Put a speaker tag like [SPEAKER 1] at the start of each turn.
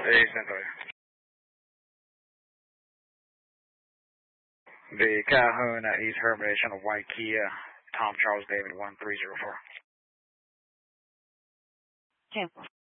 [SPEAKER 1] Hey, Cynthia. The Calhoun East Hermitage on a white Kia, Tom Charles David 1304.
[SPEAKER 2] Okay.